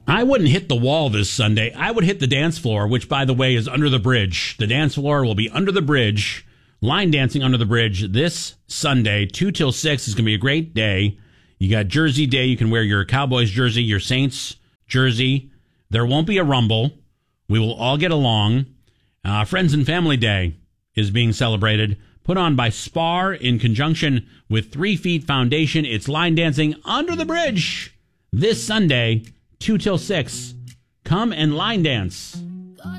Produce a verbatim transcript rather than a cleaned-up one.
I wouldn't hit the wall this Sunday. I would hit the dance floor, which, by the way, is under the bridge. The dance floor will be under the bridge. Line dancing under the bridge this Sunday, two till six is going to be a great day. You got Jersey Day. You can wear your Cowboys jersey, your Saints jersey. There won't be a rumble. We will all get along. Uh, Friends and Family Day is being celebrated, put on by Spar in conjunction with Three Feet Foundation. It's line dancing under the bridge this Sunday, two till six. Come and line dance.